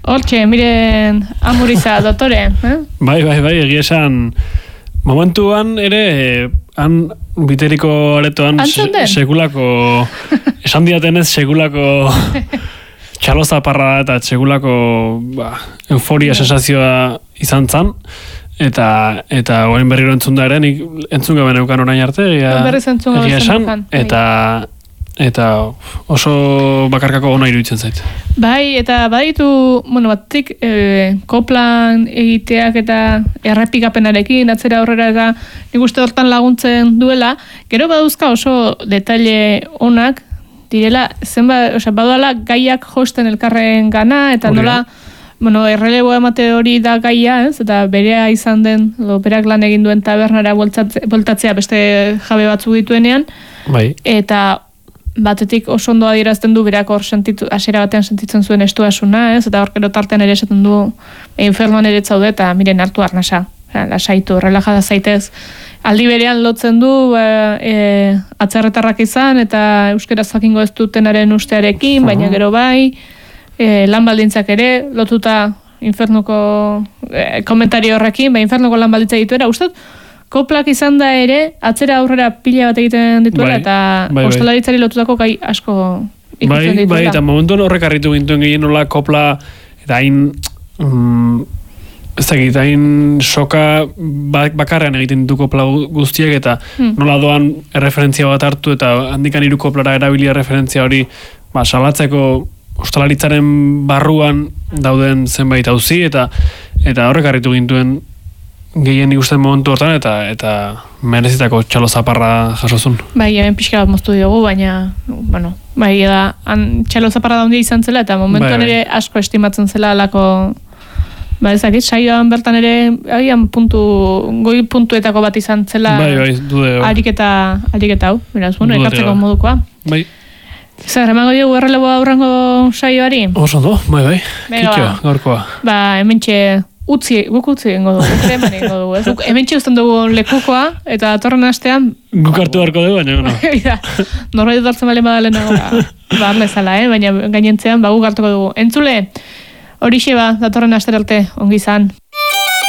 Hortxe, miren amuriza, dotore. Bai, egia esan, momentuan ere, han biteriko aretoan sekulako, esan diatenez sekulako txalozaparra eta sekulako euforia sensazioa izan zan, eta orain berriro entzun da ere, nik entzun gaben eukan orain arte, egia esan, eta oso bakarkako ona iruditzen zait. Bai, eta baditu, batik koplan egiteak eta errepikapenarekin, atzera aurrera eta nik uste hortan laguntzen duela, gero baduzka oso detaile onak, direla, badala gaiak josten elkarren gana, eta nola, errelebo emate hori da gaia, ez? Eta berea izan den, berak lan egin duen tabernara voltatzea beste jabe batzuk dituenean, eta batetik oso ondo adierazten du berak hor hasiera batean sentitzen zuen estuasuna, ez? Eta hor gero tartean ere esaten du infernuan ere zaude eta miren hartu arnasa, lasaitu, relajada zaitez. Aldi berean lotzen du atzerretarrak izan eta euskaraz jakingo ez dutenaren ustearekin, baina gero bai, lan baldintzak ere lotuta infernuko komentario horrekin, infernuko lan baldintza dituera, uste koplak izan da ere, atzera aurrera pila bat egiten dituela, eta ostalaritzari lotutako gai asko ikusten dituela. Bai, eta momentuan horrek harritu gintuen gehien nola kopla, eta hain, ez dakit, hain soka bakarrean egiten ditu kopla guztiak, eta nola doan erreferentzia bat hartu, eta handikan hiru koplara erabilia referentzia hori, salatzeko ostalaritzaren barruan dauden zenbait auzi, eta horrek harritu gintuen gehien ikusten momentu hortan eta merezitako txalo zaparra jasozun. Bai, hemen pixka bat moztu diogu, baina, bai, txalo zaparra daundia izan zela, eta momentuan ere asko estimatzen zela alako, ezakit, saioan bertan ere, agian goi puntuetako bat izan zela ariketa hau, beraz, ekartzeko modukoa. Bai. Zer, emango diogu errelebo aurrengo saioari? Oso do, bai, kitxoa, gaurkoa. Hementxe guk utzi egingo dugu, hemen txeuzten dugu lekukoa, eta atorren astean... Guk hartu beharko dugu, baina, norbait dut hartzen balen badalenago, arlezala, baina gainentzean, guk hartuko dugu. Entzule, horixe datorren astera arte, ongi izan.